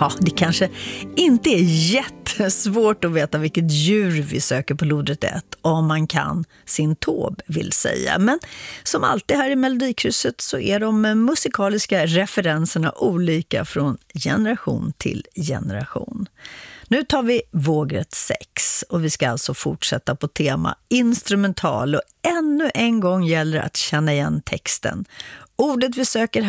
Ja, det kanske inte är jättesvårt att veta vilket djur vi söker på lodrätt 1 om man kan sin Taube vill säga. Men som alltid här i Melodikrysset så är de musikaliska referenserna olika från generation till generation. Nu tar vi vågrätt 6 och vi ska alltså fortsätta på tema instrumental och ännu en gång gäller att känna igen texten. Ordet vi söker här